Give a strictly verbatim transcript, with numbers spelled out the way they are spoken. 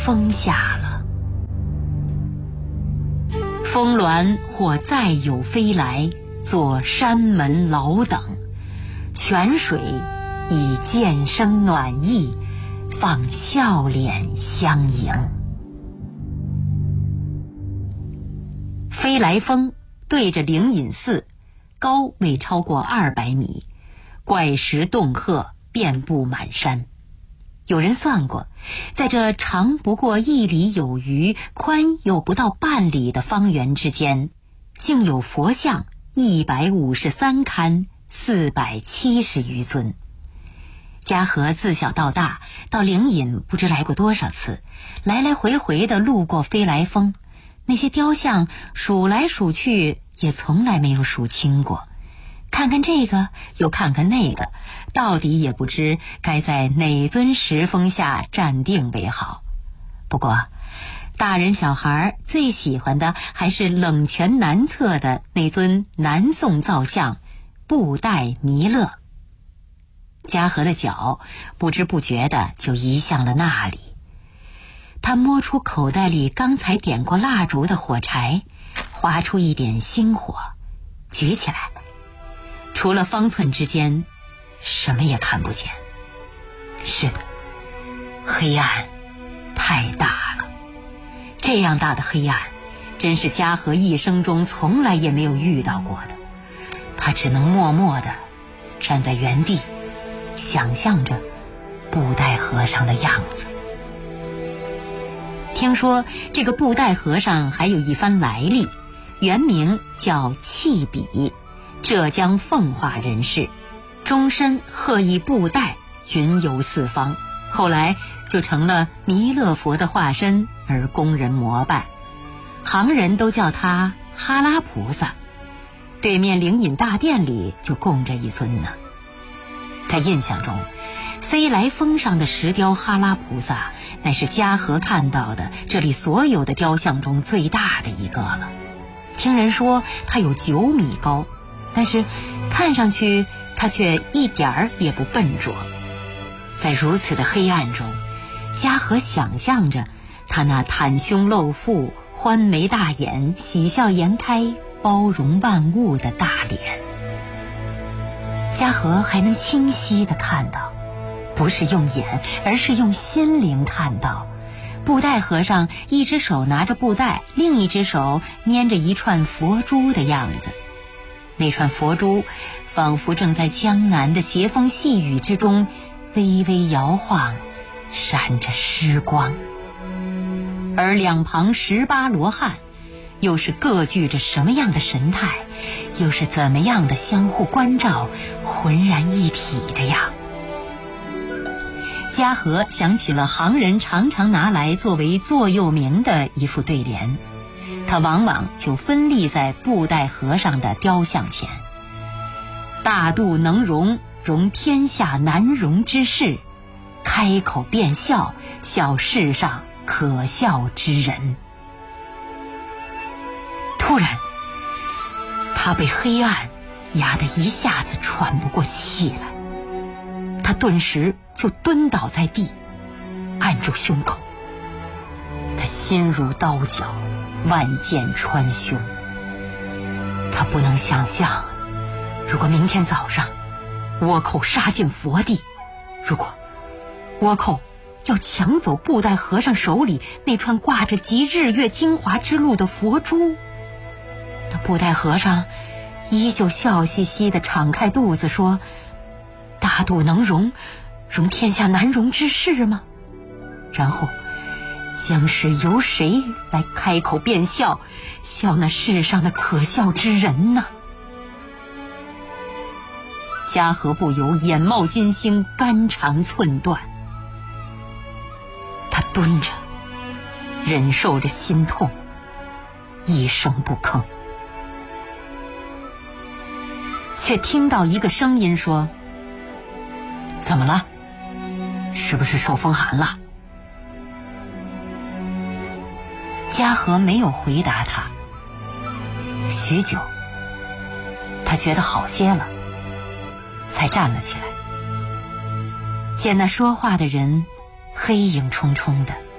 风下了。峰峦或再有飞来，作山门老等，泉水以渐生暖意，放笑脸相迎。飞来峰对着灵隐寺，高未超过二百米，怪石洞壑遍布满山。有人算过，在这长不过一里有余、宽又不到半里的方圆之间，竟有佛像一百五十三龛，四百七十余尊。嘉禾自小到大到灵隐不知来过多少次，来来回回地路过飞来峰，那些雕像数来数去也从来没有数清过。看看这个又看看那个，到底也不知该在哪尊石峰下站定为好。不过大人小孩最喜欢的还是冷泉南侧的那尊南宋造像布袋弥勒。嘉禾的脚不知不觉的就移向了那里，他摸出口袋里刚才点过蜡烛的火柴，划出一点星火，举起来，除了方寸之间什么也看不见。是的，黑暗太大了，这样大的黑暗真是嘉禾一生中从来也没有遇到过的。他只能默默地站在原地，想象着布袋和尚的样子。听说这个布袋和尚还有一番来历，原名叫弃比，浙江奉化人士，终身鹤翼布袋，云游四方，后来就成了弥勒佛的化身而供人膜拜，行人都叫他哈拉菩萨。对面灵隐大殿里就供着一尊呢。在印象中，飞来峰上的石雕哈拉菩萨乃是嘉禾看到的这里所有的雕像中最大的一个了。听人说它有九米高，但是看上去它却一点儿也不笨拙。在如此的黑暗中，嘉禾想象着他那袒胸露腹、欢眉大眼、喜笑颜开、包容万物的大脸。嘉禾还能清晰地看到，不是用眼，而是用心灵看到，布袋和尚一只手拿着布袋，另一只手拈着一串佛珠的样子。那串佛珠仿佛正在江南的斜风细雨之中微微摇晃，闪着湿光。而两旁十八罗汉又是各具着什么样的神态，又是怎么样的相互关照，浑然一体的呀。嘉禾想起了行人常常拿来作为座右铭的一副对联，他往往就分立在布袋和尚的雕像前：大度能容，容天下难容之事；开口便笑，笑世上可笑之人。突然，他被黑暗压得一下子喘不过气来，他顿时就蹲倒在地，按住胸口。他心如刀绞，万箭穿胸。他不能想象，如果明天早上倭寇杀进佛地，如果倭寇要抢走布袋和尚手里那串挂着集日月精华之路的佛珠，那布袋和尚依旧笑嘻嘻地敞开肚子说：大度能容，容天下难容之事吗？然后将是由谁来开口便笑，笑那世上的可笑之人呢？嘉禾不由眼冒金星，肝肠寸断。他蹲着，忍受着心痛，一声不吭。却听到一个声音说：怎么了？是不是受风寒了？嘉禾没有回答他。许久，他觉得好些了，才站了起来。见那说话的人黑影冲冲的，